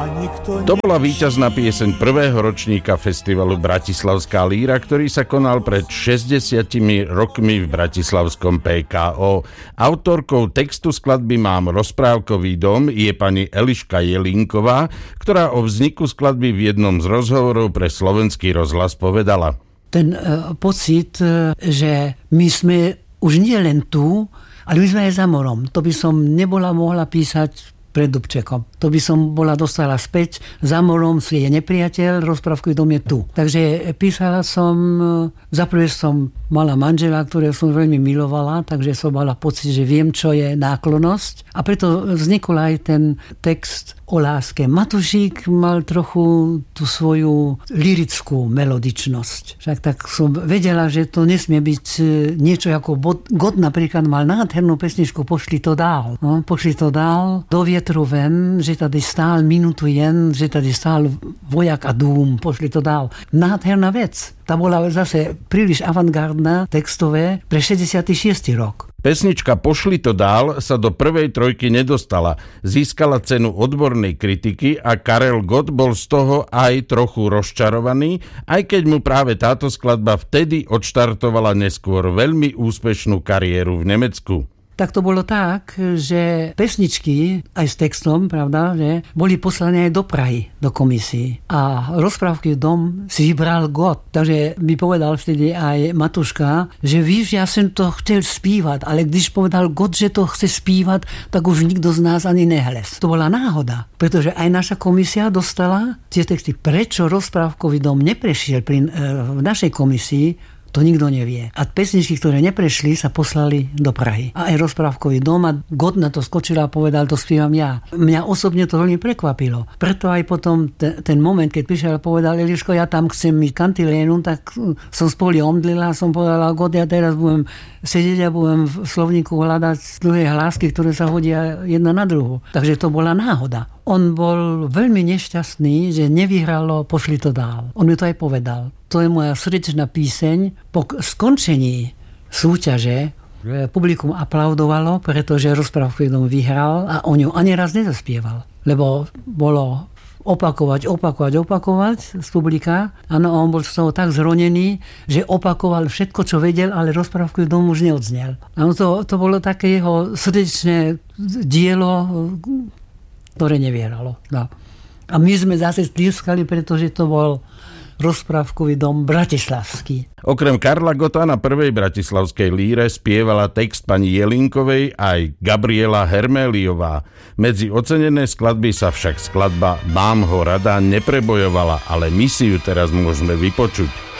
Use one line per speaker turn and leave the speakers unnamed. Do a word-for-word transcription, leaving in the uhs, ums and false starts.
To bola víťazná pieseň prvého ročníka festivalu Bratislavská líra, ktorý sa konal pred šesťdesiatimi rokmi v bratislavskom pé ká ó. Autorkou textu skladby Mám rozprávkový dom je pani Eliška Jelínková, ktorá o vzniku skladby v jednom z rozhovorov pre Slovenský rozhlas povedala.
Ten uh, pocit, uh, že my sme už nie len tu, ale my sme aj za morom. To by som nebola mohla písať pred Dubčekom. To by som bola dostala späť. Za morom si je nepriateľ, rozprávkový dom je tu. Takže písala som, za prvé som mala manžela, ktorého som veľmi milovala, takže som mala pocit, že viem, čo je náklonnosť. A preto vznikol aj ten text o láske. Matušík mal trochu tú svoju lirickú melodičnosť. Však tak som vedela, že to nesmie byť niečo ako God napríklad mal nádhernú pesničku Pošli to dál. No, pošli to dál do vietru ven, že tady stál minutu jen, že tady stál vojak a dům, pošli to dál. Nádherná vec. Tá bola zase príliš avantgardná textové pre šesťdesiaty šiesty rok.
Pesnička Pošli to dál sa do prvej trojky nedostala. Získala cenu odbornej kritiky a Karel Gott bol z toho aj trochu rozčarovaný, aj keď mu práve táto skladba vtedy odštartovala neskôr veľmi úspešnú kariéru v Nemecku.
Tak to bolo tak, že pesničky aj s textom, pravda, že boli poslané aj do Prahy, do komisii. A rozprávky dom si vybral Gott. Takže mi povedal vtedy aj Matuška, že víš, ja som to chcel spívať, ale když povedal Gott, že to chce spívať, tak už nikto z nás ani nehlesl. To bola náhoda, pretože aj naša komisia dostala tie texty. Prečo rozprávkový dom neprešiel pri, v našej komisii, to nikto nevie. A pesničky, ktoré neprešli, sa poslali do Prahy. A aj rozprávkový dom a Gott na to skočil a povedal, to spievam ja. Mňa osobne to veľmi prekvapilo. Preto aj potom te, ten moment, keď prišiel a povedal, Eliško, ja tam chcem mít kantilénu, tak som spolu omdlila, som povedala, Gott, ja teraz budem sedieť a budem v slovníku hľadať dlhé hlásky, ktoré sa hodia jedna na druhú. Takže to bola náhoda. On bol veľmi nešťastný, že nevyhralo Pošli to dál. On mi to aj povedal. To je moja srdečná píseň. Po skončení súťaže publikum aplaudovalo, pretože rozprávkový dom vyhral a on ju ani raz nezaspieval. Lebo bolo opakovať, opakovať, opakovať z publika. Áno, on bol z toho tak zronený, že opakoval všetko, čo vedel, ale rozprávkový dom už neodznel. Áno, to, to bolo také jeho srdečné dielo, ktoré nevieralo. No. A my sme zase tlieskali, pretože to bol rozprávkový dom bratislavský.
Okrem Karla Gotta na prvej bratislavskej líre spievala text pani Jelínkovej aj Gabriela Herméliová. Medzi ocenené skladby sa však skladba Mám ho rada neprebojovala, ale my si ju teraz môžeme vypočuť.